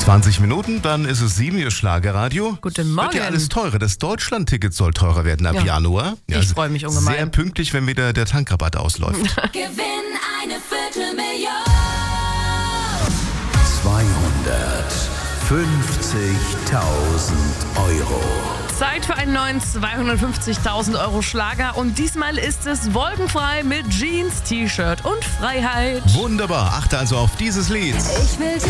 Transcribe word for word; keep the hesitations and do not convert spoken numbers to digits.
zwanzig Minuten, dann ist es sieben, Ihr Schlagerradio. Guten Morgen. Wird ja alles teurer. Das Deutschland-Ticket soll teurer werden ab Ja. Januar. Ja, Ich freue mich ungemein. Sehr pünktlich, wenn wieder der Tankrabatt ausläuft. Gewinn eine Viertelmillion. zweihundertfünfzigtausend Euro. Zeit für einen neuen zweihundertfünfzigtausend Euro Schlager und diesmal ist es Wolkenfrei mit Jeans, T-Shirt und Freiheit. Wunderbar. Achte also auf dieses Lied. Ich will